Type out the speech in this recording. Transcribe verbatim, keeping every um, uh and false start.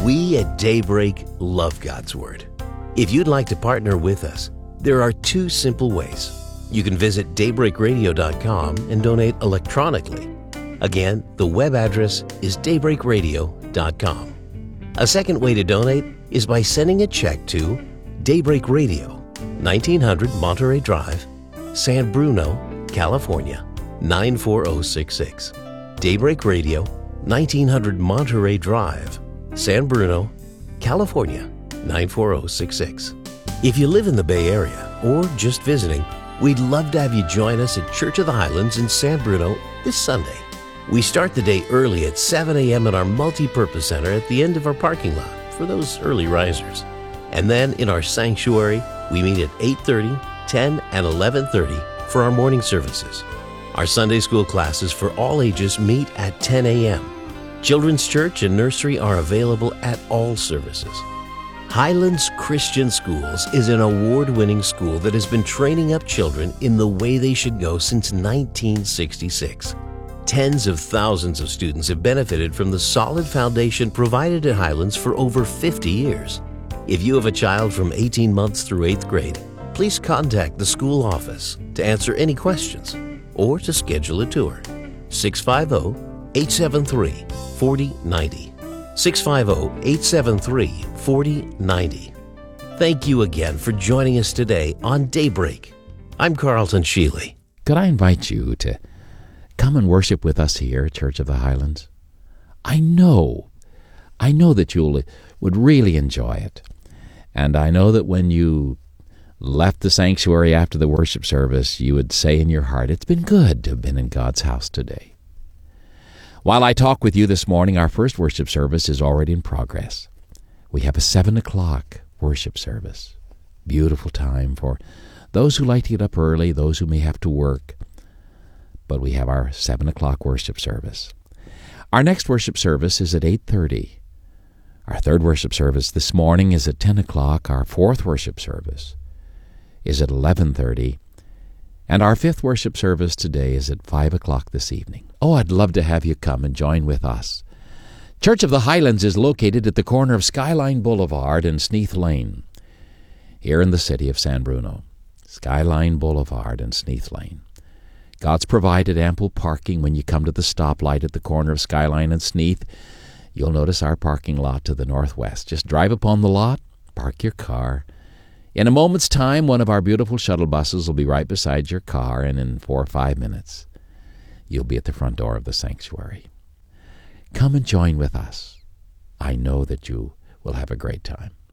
We at Daybreak love God's Word. If you'd like to partner with us, there are two simple ways. You can visit daybreak radio dot com and donate electronically. Again, the web address is daybreak radio dot com. A second way to donate is by sending a check to Daybreak Radio, nineteen hundred Monterey Drive, San Bruno, California, nine four zero six six. Daybreak Radio, nineteen hundred Monterey Drive, San Bruno, California, nine four zero six six. If you live in the Bay Area or just visiting, we'd love to have you join us at Church of the Highlands in San Bruno this Sunday. We start the day early at seven a.m. at our multi-purpose center at the end of our parking lot for those early risers. And then in our sanctuary, we meet at eight thirty, ten, and eleven thirty for our morning services. Our Sunday school classes for all ages meet at ten a.m. Children's church and nursery are available at all services. Highlands Christian Schools is an award-winning school that has been training up children in the way they should go since nineteen sixty-six. Tens of thousands of students have benefited from the solid foundation provided at Highlands for over fifty years. If you have a child from eighteen months through eighth grade, please contact the school office to answer any questions or to schedule a tour. six five zero, eight seven three, four zero nine zero. six five zero, eight seven three, four zero nine zero. Thank you again for joining us today on Daybreak. I'm Carlton Sheely. Could I invite you to come and worship with us here at Church of the Highlands? I know, I know that you would really enjoy it. And I know that when you left the sanctuary after the worship service, you would say in your heart, it's been good to have been in God's house today. While I talk with you this morning, our first worship service is already in progress. We have a seven o'clock worship service. Beautiful time for those who like to get up early, those who may have to work. But we have our seven o'clock worship service. Our next worship service is at eight thirty. Our third worship service this morning is at ten o'clock. Our fourth worship service is at eleven thirty. And our fifth worship service today is at five o'clock this evening. Oh, I'd love to have you come and join with us. Church of the Highlands is located at the corner of Skyline Boulevard and Sneath Lane, here in the city of San Bruno. Skyline Boulevard and Sneath Lane. God's provided ample parking when you come to the stoplight at the corner of Skyline and Sneath. You'll notice our parking lot to the northwest. Just drive upon the lot, park your car. In a moment's time, one of our beautiful shuttle buses will be right beside your car, and in four or five minutes, you'll be at the front door of the sanctuary. Come and join with us. I know that you will have a great time.